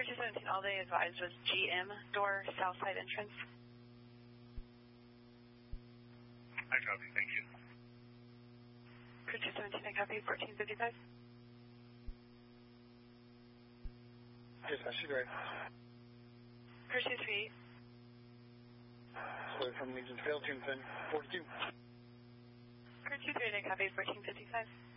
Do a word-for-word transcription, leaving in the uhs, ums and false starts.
Crew two seventeen, all day advised was G M, door, south side entrance. I copy, thank you. Crew two seventeen, I copy, fourteen fifty-five. Yes, I should right. Crew two three eight. So from Legion Fail, Team ten forty-two. Crew two three eight, I copy, fourteen fifty-five.